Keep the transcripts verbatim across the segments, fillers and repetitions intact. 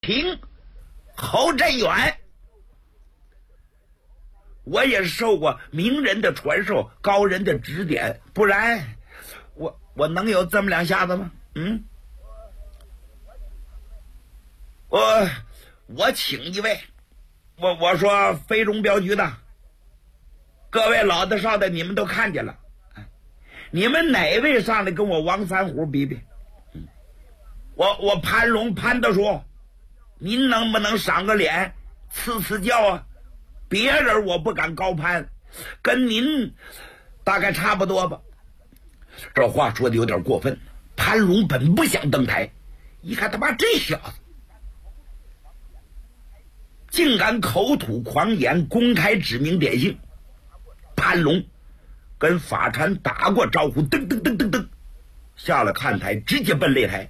平，后镇远。我也受过名人的传授，高人的指点，不然我我能有这么两下子吗？嗯，我我请一位，我我说飞龙镖局的各位老的少的，你们都看见了，你们哪位上来跟我王三虎比比？嗯、我我潘龙潘大叔，您能不能赏个脸，赐赐教啊？别人我不敢高攀，跟您大概差不多吧。这话说的有点过分。潘龙本不想登台，一看他妈这小子竟敢口吐狂言，公开指名点姓，潘龙跟法禅打过招呼，噔噔噔噔噔下了看台，直接奔擂台。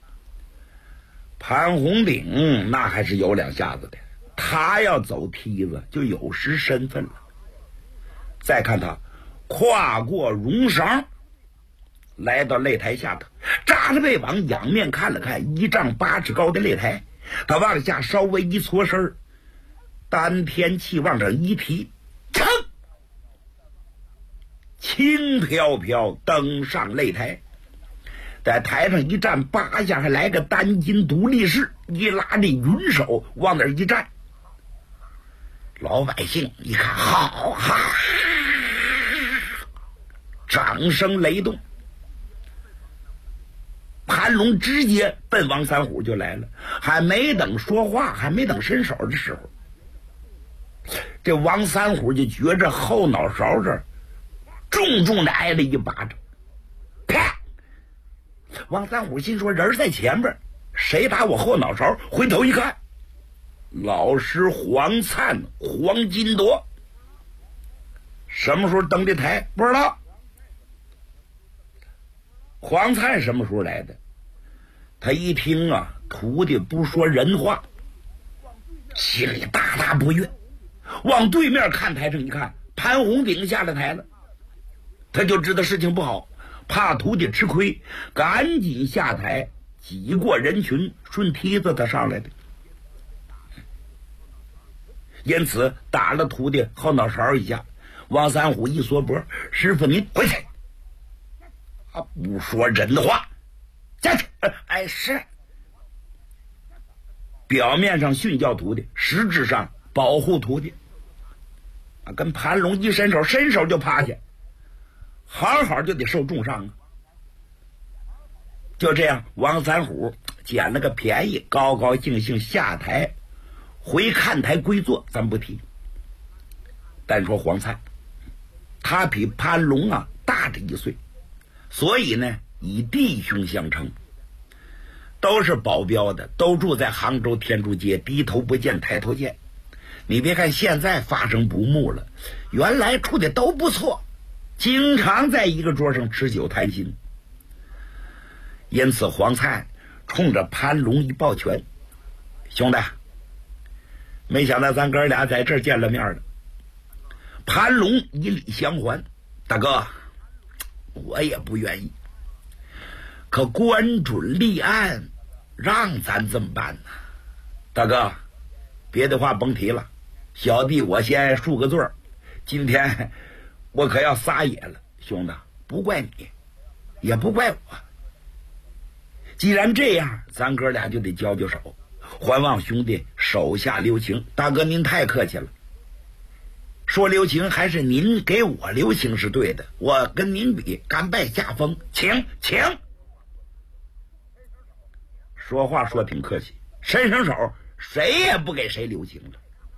潘红顶那还是有两下子的，他要走梯子就有失身份了。再看他跨过绒绳，来到擂台下头，扎着背膀，仰面看了看一丈八尺高的擂台，他往下稍微一搓身，丹田气往这一提，噌，轻飘飘登上擂台，在台上一站八下，还来个单筋独立式，一拉这云手往那一站。老百姓一看，好哈，掌声雷动。潘龙直接奔王三虎就来了，还没等说话，还没等伸手的时候，这王三虎就觉着后脑勺这儿重重的挨了一巴掌，啪！王三虎心说人在前边，谁打我后脑勺？回头一看，老师黄灿、黄金铎什么时候登的台不知道。黄灿什么时候来的？他一听啊，徒弟不说人话，心里大大不悦，往对面看台上一看，潘红顶下了台了，他就知道事情不好，怕徒弟吃亏，赶紧下台，挤过人群，顺梯子他上来的。因此打了徒弟后脑勺一下。王三虎一缩脖，师傅您回去，啊，不说人的话，下去。哎，是表面上训教徒弟，实质上保护徒弟。啊，跟潘龙一伸手，伸手就趴下，好好就得受重伤啊。就这样，王三虎捡了个便宜，高高兴兴下台，回看台归坐，咱不提。单说黄灿，他比潘龙啊大着一岁，所以呢以弟兄相称，都是保镖的，都住在杭州天竺街，低头不见抬头见。你别看现在发生不睦了，原来处的都不错，经常在一个桌上吃酒谈心。因此黄灿冲着潘龙一抱拳，兄弟，没想到咱哥俩在这儿见了面了。潘龙以礼相还，大哥，我也不愿意，可官准立案，让咱怎么办呢？大哥，别的话甭提了，小弟我先恕个罪儿，今天我可要撒野了。兄弟，不怪你，也不怪我，既然这样，咱哥俩就得交交手，还望兄弟手下留情。大哥您太客气了，说留情还是您给我留情是对的，我跟您比甘拜下风，请请。说话说挺客气，伸伸手，谁也不给谁留情了。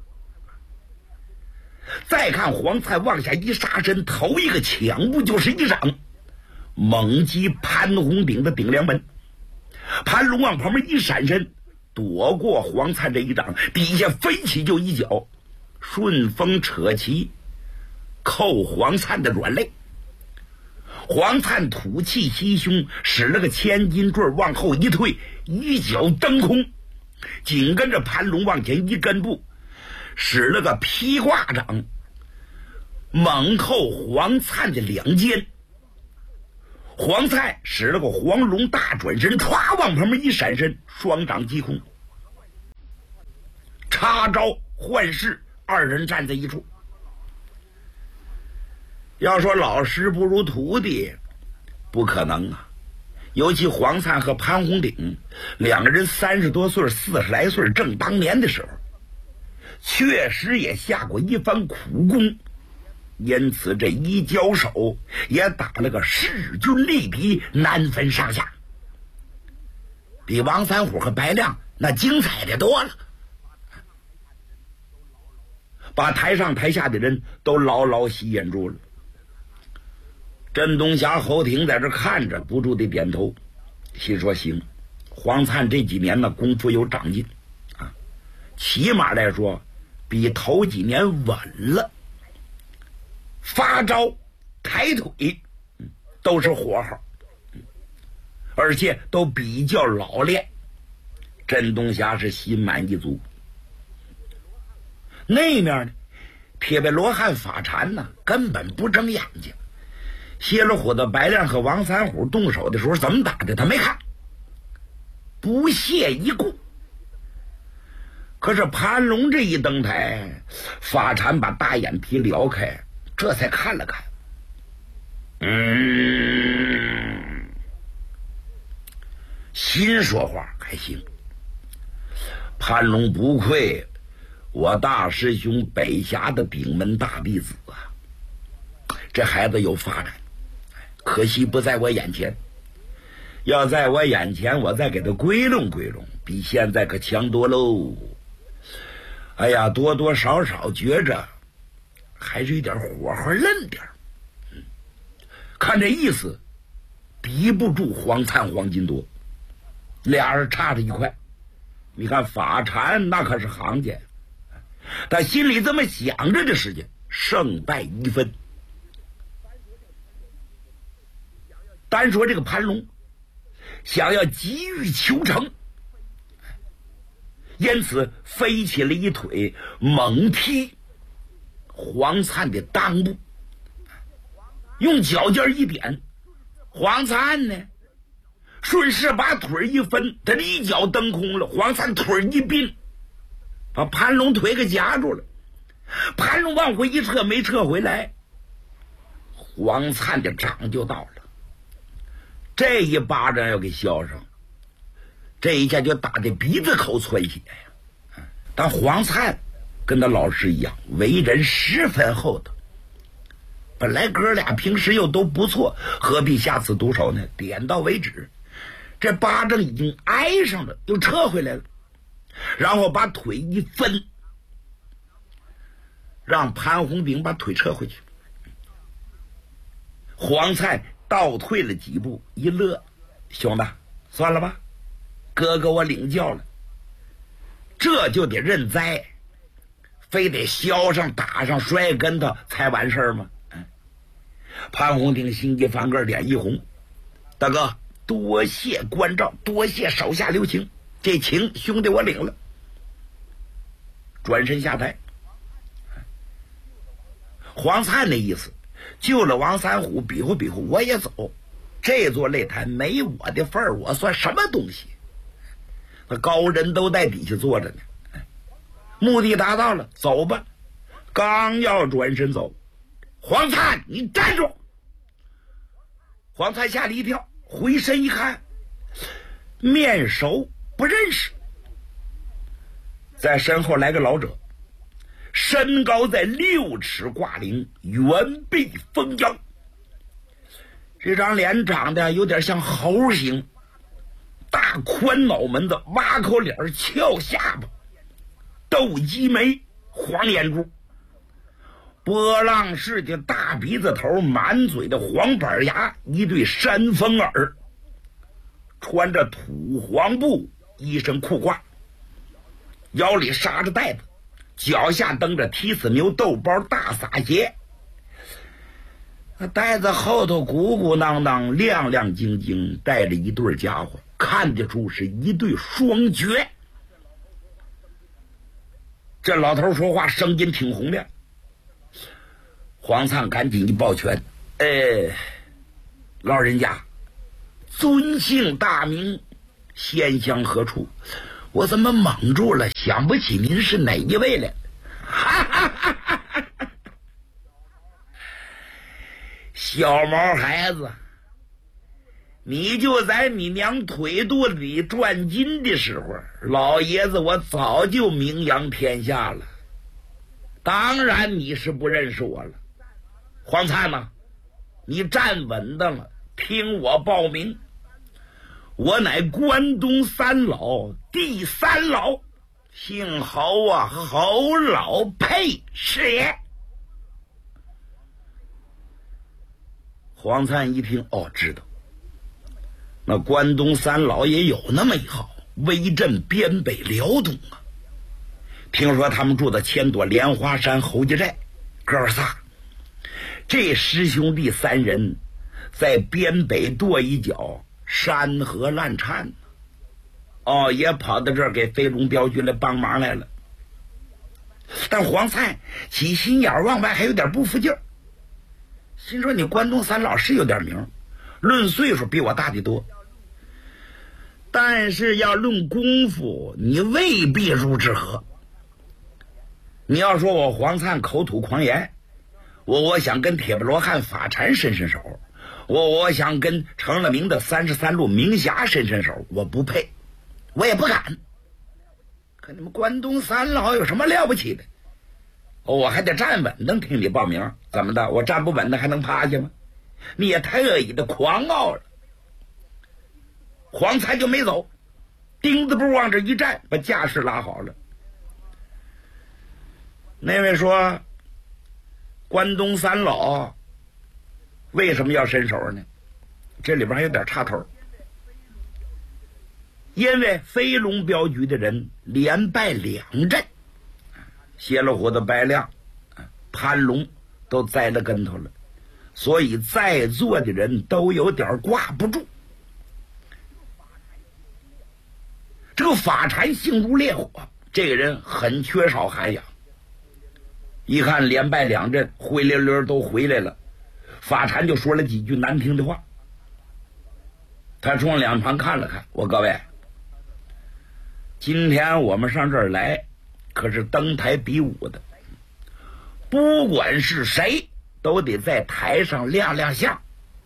再看黄灿往下一杀身，头一个抢步就是一掌，猛击潘红顶的顶梁门。潘龙往旁边一闪身，躲过黄灿这一掌，底下飞起就一脚，顺风扯旗，扣黄灿的软肋。黄灿吐气袭胸，使了个千斤坠往后一退，一脚蹬空，紧跟着潘龙往前一跟步，使了个劈挂掌，猛扣黄灿的两肩。黄灿使了个黄龙大转身，歘往旁边一闪身，双掌击空。 插招换势，二人站在一处。要说老师不如徒弟，不可能啊！尤其黄灿和潘红鼎两个人三十多岁、四十来岁正当年的时候，确实也下过一番苦功，因此这一交手也打了个势均力敌，难分上下，比王三虎和白亮那精彩的多了，把台上台下的人都牢牢吸引住了。镇东霞、侯廷在这看着，不住地点头，心说行，黄灿这几年呢功夫有长进啊，起码来说比头几年稳了，发招抬腿都是活好，而且都比较老练。镇东霞是心满意足。那面呢，铁背罗汉法禅呢根本不睁眼睛，歇了火的白亮和王三虎动手的时候怎么打的他没看，不屑一顾。可是潘龙这一登台，法禅把大眼皮撩开，这才看了看，嗯，心说话还行。潘龙不愧我大师兄北峡的顶门大弟子啊，这孩子有发展，可惜不在我眼前，要在我眼前我再给他归拢归拢，比现在可强多喽。哎呀，多多少少觉着还是有点火候嫩点，嗯，看这意思敌不住黄灿黄金多，俩人差着一块。你看法禅那可是行家，但心里这么想着的时间，胜败一分。单说这个潘龙想要急于求成，因此飞起了一腿，猛踢黄灿的裆部，用脚尖一点，黄灿呢顺势把腿一分，他一脚蹬空了，黄灿腿一并把潘龙腿给夹住了，潘龙往回一撤没撤回来，黄灿的掌就到了，这一巴掌要给削上，这一下就打得鼻子口窜血呀。但黄灿跟他老师一样，为人十分厚道，本来哥俩平时又都不错，何必下次毒手呢？点到为止，这巴掌已经挨上了，又撤回来了，然后把腿一分，让潘红鼎把腿撤回去。黄灿倒退了几步，一乐，兄弟算了吧，哥哥我领教了，这就得认栽，非得削上打上摔跟头才完事儿吗？潘红鼎心急翻个脸一红，大哥多谢关照，多谢手下留情，这情兄弟我领了，转身下台。黄灿的意思救了王三虎，比划比划我也走，这座擂台没我的份儿，我算什么东西？那高人都在底下坐着呢，目的达到了，走吧。刚要转身走，黄灿你站住！黄灿吓了一跳，回身一看，面熟不认识，在身后来个老者，身高在六尺挂零，圆背丰腰，这张脸长得有点像猴形，大宽脑门子，挖口脸，翘下巴，斗鸡眉，黄眼珠，波浪式的大鼻子头，满嘴的黄板牙，一对山峰耳，穿着土黄布，一身裤褂，腰里扎着带子，脚下蹬着踢死牛豆包大撒鞋，那带子后头鼓鼓囊囊，亮亮晶晶，带着一对家伙，看得出是一对双绝。这老头说话声音挺洪亮，黄灿赶紧一抱拳，哎，老人家尊姓大名，仙乡何处？ 我怎么蒙住了，想不起您是哪一位了？哈哈哈哈哈哈！小毛孩子，你就在你娘腿肚子里转筋的时候，老爷子我早就名扬天下了。当然你是不认识我了。黄灿呐，你站稳当了，听我报名，我乃关东三老第三老，姓侯啊，侯老沛是也。黄灿一听，哦，知道，那关东三老也有那么一号，威震边北辽东啊。听说他们住在千朵莲花山侯家寨，哥仨，这师兄弟三人在边北跺一脚，山河烂颤，哦，也跑到这儿给飞龙镖局来帮忙来了。但黄灿起心眼往外还有点不服劲儿，心说你关东三老是有点名，论岁数比我大得多，但是要论功夫，你未必如之何。你要说我黄灿口吐狂言，我我想跟铁布罗汉法禅伸伸手，我我想跟成了名的三十三路明侠伸伸手，我不配，我也不敢。可你们关东三老有什么了不起的？我还得站稳当听你报名，怎么的？我站不稳的还能趴下吗？你也特意的狂傲了。黄灿就没走，钉子步往这一站，把架势拉好了。那位说，关东三老为什么要伸手呢？这里边还有点插头。因为飞龙镖局的人连败两阵，谢了虎的白亮、潘龙都栽了跟头了，所以在座的人都有点挂不住。这个法禅性如烈火，这个人很缺少涵养。一看连败两阵，灰溜溜都回来了，法禅就说了几句难听的话。他冲两旁看了看，我各位，今天我们上这儿来可是登台比武的，不管是谁都得在台上亮亮相。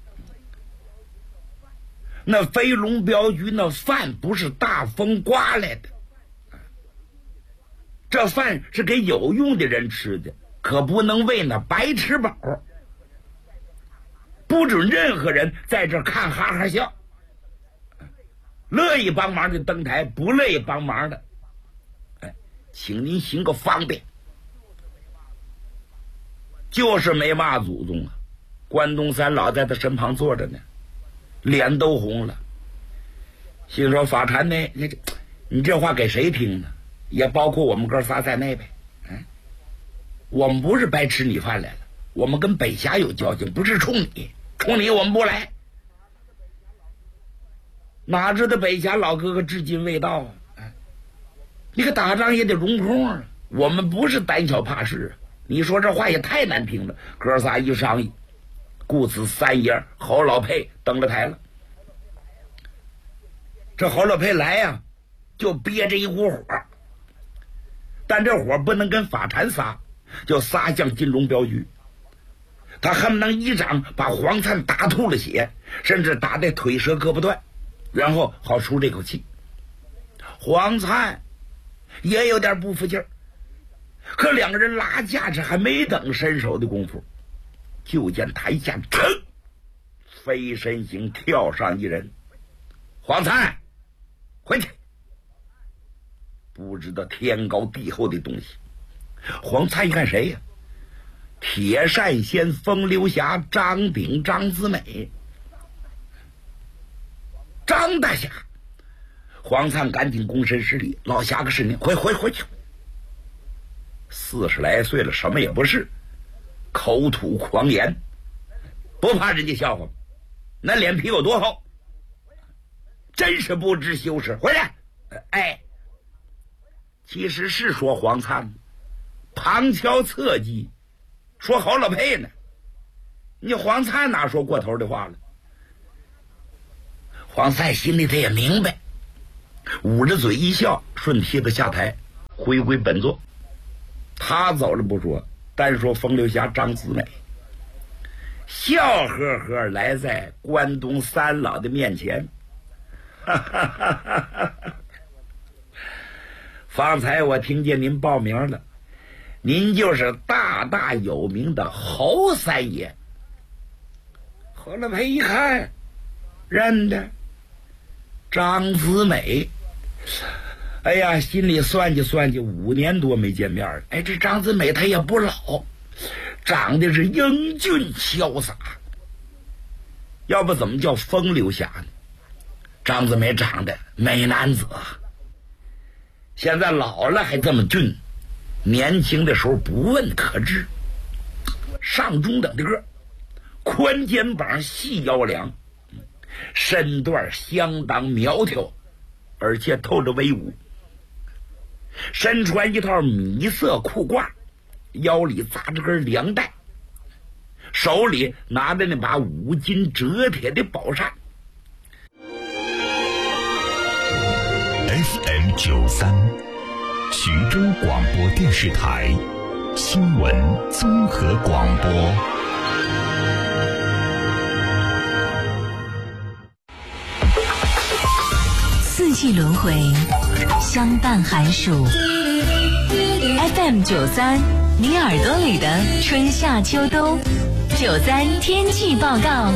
那飞龙镖局那饭不是大风刮来的，这饭是给有用的人吃的，可不能喂那白吃饱。不准任何人在这看哈哈笑，乐意帮忙就登台，不乐意帮忙的，哎，请您行个方便。就是没骂祖宗啊！关东三老在他身旁坐着呢，脸都红了，心说法禅呢，你这你这话给谁听呢？也包括我们哥仨在内呗。嗯，我们不是白吃你饭来了，我们跟北峡有交情，不是冲你，冲你我们不来。哪知道北峡老哥哥至今未到啊！哎，你可打仗也得容空啊！我们不是胆小怕事啊！你说这话也太难听了。哥仨一商议，故此三爷侯老沛登了台了。这侯老沛来呀、啊，就憋着一股火，但这火不能跟法禅撒，就撒向金龙镖局。他恨不能一掌把黄灿打吐了血，甚至打得腿折胳膊断，然后好出这口气。黄灿也有点不服劲儿，可两个人拉架子还没等伸手的功夫，就见台下噌飞身形跳上一人。黄灿回去！不知道天高地厚的东西。黄灿一看谁呀、啊？铁扇仙风流侠张鼎张子美。张大侠！黄灿赶紧躬身施礼，老侠可是您，回回回去。四十来岁了，什么也不是，口吐狂言，不怕人家笑话，那脸皮有多厚？真是不知羞耻！回来！哎，其实是说黄灿，旁敲侧击，说侯老沛呢。你黄灿哪说过头的话了？黄灿心里他也明白， 捂着嘴一笑，顺梯子下台，回归本座。他走了不说，单说风流侠张子美，笑呵呵来在关东三老的面前。哈哈哈哈哈哈！方才我听见您报名了，您就是大大有名的侯三爷。何乐培一看，认得张子美。哎呀，心里算计算计，五年多没见面了。哎，这张子美她也不老，长得是英俊潇洒，要不怎么叫风流侠呢？张子美长得美男子啊，现在老了还这么俊，年轻的时候不问可知。上中等的个，宽肩膀细腰梁，身段相当苗条，而且透着威武。身穿一套米色裤褂，腰里扎着根凉带，手里拿着那把五金折铁的宝扇。 F M 九三，徐州广播电视台新闻综合广播。 四季轮回，相伴寒暑。F M 九三，你耳朵里的春夏秋冬。九三天气报告。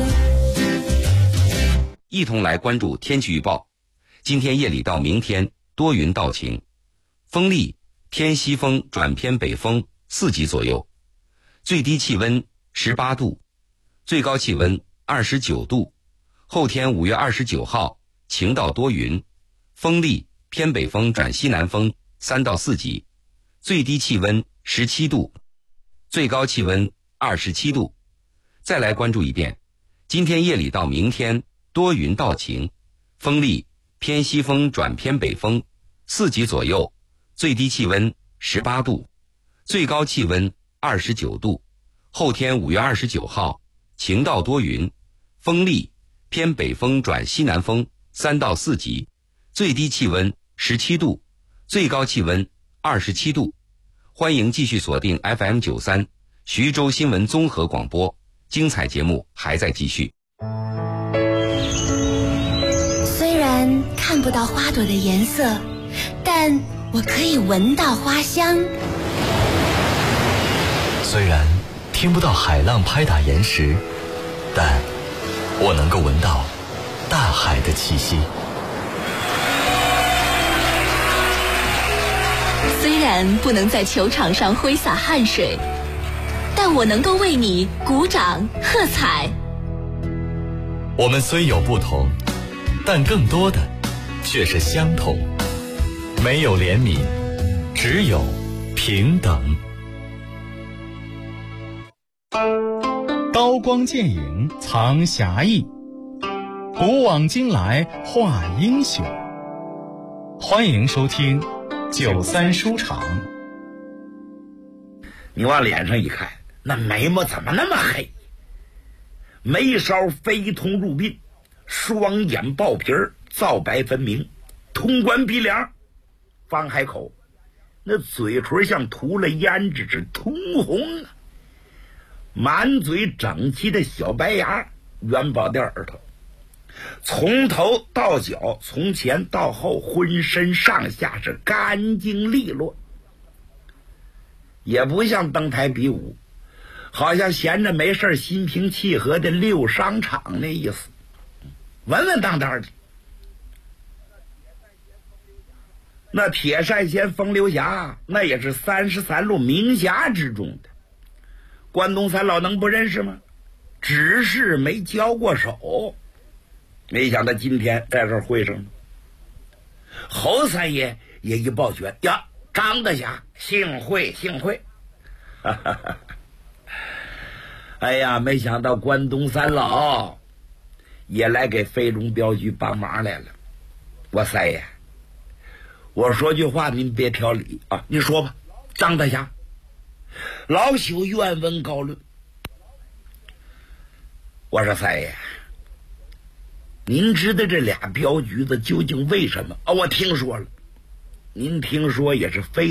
一同来关注天气预报。今天夜里到明天多云到晴，风力偏西风转偏北风四级左右，最低气温十八度，最高气温二十九度。后天五月二十九号晴到多云，风力偏北风转西南风三到四级，最低气温十七度，最高气温二十七度。再来关注一遍，今天夜里到明天多云到晴，风力偏西风转偏北风四级左右，最低气温十八度，最高气温二十九度。后天五月二十九号晴到多云，风力偏北风转西南风三到四级，最低气温十七度，最高气温二十七度。欢迎继续锁定 F M 九三 徐州新闻综合广播，精彩节目还在继续。 虽然看不到花朵的颜色，但我可以闻到花香。 虽然听不到海浪拍打岩石，但我能够闻到大海的气息。 虽然不能在球场上挥洒汗水，但我能够为你鼓掌喝彩。 我们虽有不同，但更多的却是相同。没有怜悯，只有平等。 刀光剑影藏侠义，古往今来画英雄。欢迎收听九三书场。 你往脸上一看，那眉毛怎么那么黑？眉梢飞通入鬓，双眼爆皮儿，皂白分明，通关鼻梁，方海口，那嘴唇像涂了胭脂，是通红啊！满嘴整齐的小白牙，元宝的耳朵，从头到脚，从前到后，浑身上下是干净利落，也不像登台比武，好像闲着没事心平气和的溜商场那意思，稳稳当当的。那铁扇仙风流侠，那也是三十三路名侠之中的，关东三老能不认识吗？只是没交过手。没想到今天在这儿会上了，侯三爷也一抱拳呀，张大侠幸会幸会。哈哈哈！哎呀，没想到关东三老也来给飞龙镖局帮忙来了。我三爷，我说句话您别挑理啊，您说吧。张大侠，老朽愿闻高论。我说三爷， 您知道这俩镖局子究竟为什么啊？我听说了，您听说也是非